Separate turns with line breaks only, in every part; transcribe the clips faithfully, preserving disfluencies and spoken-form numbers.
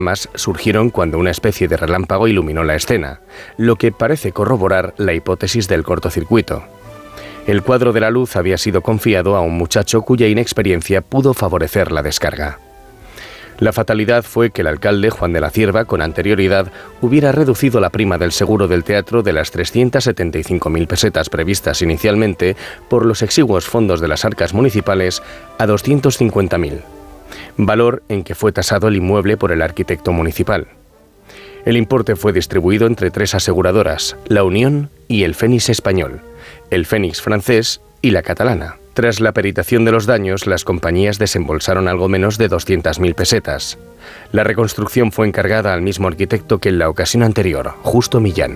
más surgieron cuando una especie de relámpago iluminó la escena, lo que parece corroborar la hipótesis del cortocircuito. El cuadro de la luz había sido confiado a un muchacho cuya inexperiencia pudo favorecer la descarga. La fatalidad fue que el alcalde, Juan de la Cierva, con anterioridad, hubiera reducido la prima del seguro del teatro de las trescientas setenta y cinco mil pesetas previstas inicialmente por los exiguos fondos de las arcas municipales a doscientas cincuenta mil, valor en que fue tasado el inmueble por el arquitecto municipal. El importe fue distribuido entre tres aseguradoras, la Unión y el Fénix español, el Fénix francés y la catalana. Tras la peritación de los daños, las compañías desembolsaron algo menos de doscientas mil pesetas. La reconstrucción fue encargada al mismo arquitecto que en la ocasión anterior, Justo Millán.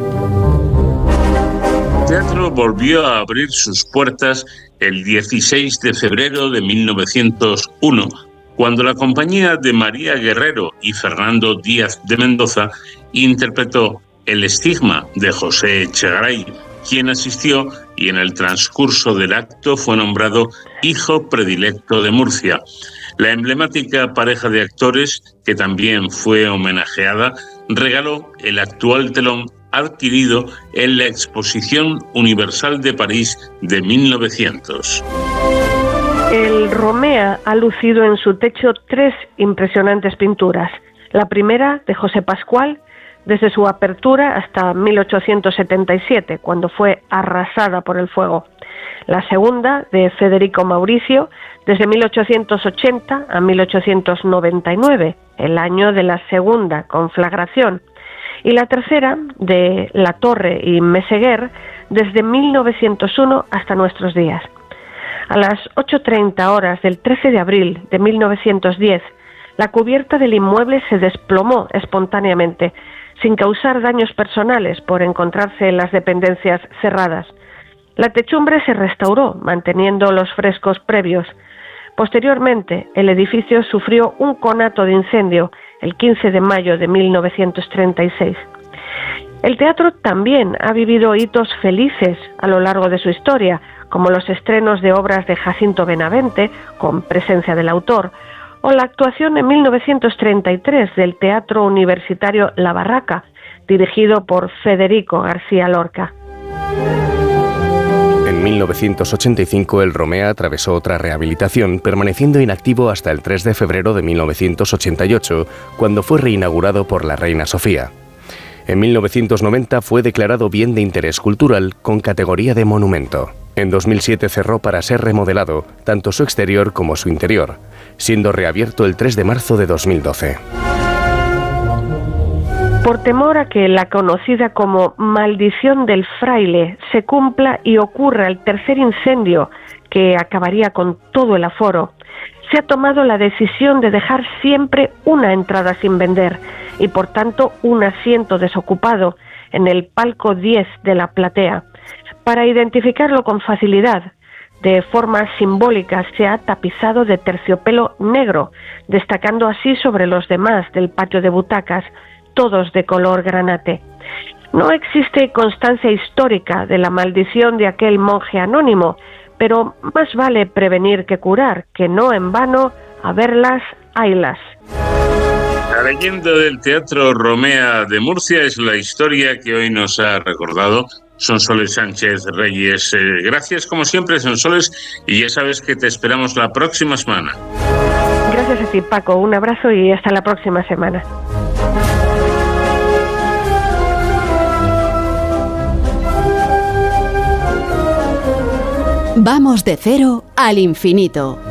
El teatro volvió a abrir sus puertas el dieciséis de febrero de mil novecientos uno, cuando la compañía de María Guerrero y Fernando Díaz de Mendoza interpretó El estigma de José Echegaray, quien asistió y en el transcurso del acto fue nombrado hijo predilecto de Murcia. La emblemática pareja de actores, que también fue homenajeada, regaló el actual telón adquirido en la Exposición Universal de París de mil novecientos.
El Romea ha lucido en su techo tres impresionantes pinturas. La primera, de José Pascual, desde su apertura hasta mil ochocientos setenta y siete, cuando fue arrasada por el fuego. La segunda, de Federico Mauricio, desde mil ochocientos ochenta a mil ochocientos noventa y nueve, el año de la segunda conflagración. Y la tercera, de La Torre y Meseguer, desde mil novecientos uno hasta nuestros días. A las ocho treinta horas del trece de abril de mil novecientos diez, la cubierta del inmueble se desplomó espontáneamente, sin causar daños personales por encontrarse en las dependencias cerradas. La techumbre se restauró, manteniendo los frescos previos. Posteriormente, el edificio sufrió un conato de incendio el quince de mayo de mil novecientos treinta y seis. El teatro también ha vivido hitos felices a lo largo de su historia, como los estrenos de obras de Jacinto Benavente, con presencia del autor, o la actuación en mil novecientos treinta y tres del Teatro Universitario La Barraca, dirigido por Federico García Lorca.
En mil novecientos ochenta y cinco el Romea atravesó otra rehabilitación, permaneciendo inactivo hasta el tres de febrero de mil novecientos ochenta y ocho, cuando fue reinaugurado por la reina Sofía. En mil novecientos noventa fue declarado Bien de Interés Cultural con categoría de monumento. En dos mil siete cerró para ser remodelado, tanto su exterior como su interior, siendo reabierto el tres de marzo de dos mil doce.
Por temor a que la conocida como maldición del fraile se cumpla y ocurra el tercer incendio que acabaría con todo el aforo, se ha tomado la decisión de dejar siempre una entrada sin vender y por tanto un asiento desocupado en el palco diez de la platea. Para identificarlo con facilidad, de forma simbólica se ha tapizado de terciopelo negro, destacando así sobre los demás del patio de butacas, todos de color granate. No existe constancia histórica de la maldición de aquel monje anónimo, pero más vale prevenir que curar, que no en vano, a verlas, haylas.
La leyenda del Teatro Romea de Murcia es la historia que hoy nos ha recordado Sonsoles Sánchez Reyes. Eh, gracias como siempre, Sonsoles, y ya sabes que te esperamos la próxima semana.
Gracias a ti, Paco. Un abrazo y hasta la próxima semana.
Vamos de cero al infinito.